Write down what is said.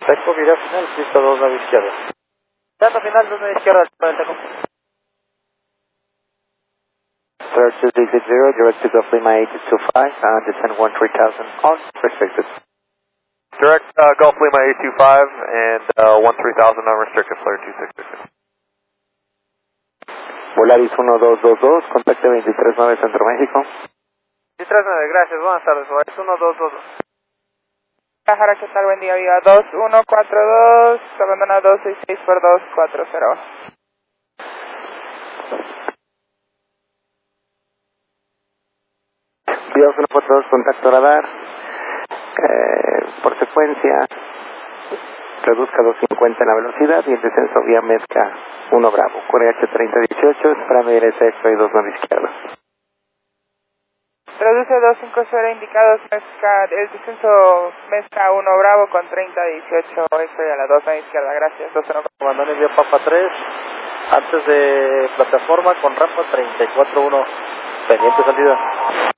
Teco, video final, pista 2, nave izquierda. Dato final, 2, nave izquierda, para el Teco. Sir 2660, direct to Gulf Lima 8225, descend 13,000 on, restricted. Direct Gulf Lima 825 and 13,000 unrestricted, flare 2666. Volaris 1222, contacte 239 Centro México. 239, gracias, buenas tardes, Volaris 1222. Guadalajara, ¿qué tal? Buen día, viva 2142, abandona 266 por 240. Vía 142, contacto radar. Por secuencia, reduzca 250 en la velocidad y el descenso vía Mezca 1 Bravo. Corea H3018, espérame derecha extra y 2 nave izquierda. Reduce 250 indicados, Mezca, el descenso Mezca 1 Bravo con 3018, extra a la 2 a la izquierda, gracias, 21. Comandante vía Papa 3, antes de plataforma con rampa 34-1, pendiente salida.